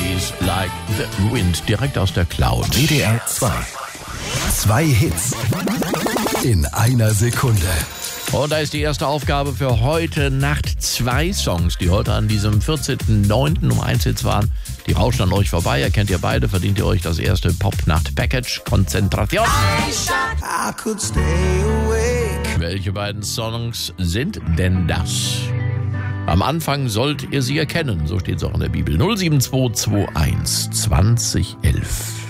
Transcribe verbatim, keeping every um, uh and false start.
Melodies like the wind, direkt aus der Cloud. W D R zwei. Zwei Hits in einer Sekunde. Und da ist die erste Aufgabe für heute Nacht. Zwei Songs, die heute an diesem vierzehnten neunten um eins Hits waren. Die rauschen an euch vorbei. Ihr kennt ihr beide, verdient ihr euch das erste Pop-Nacht-Package. Konzentration. I could stay awake. Welche beiden Songs sind denn das? Am Anfang sollt ihr sie erkennen. So steht es auch in der Bibel. null sieben zwei zwei eins zwanzig elf.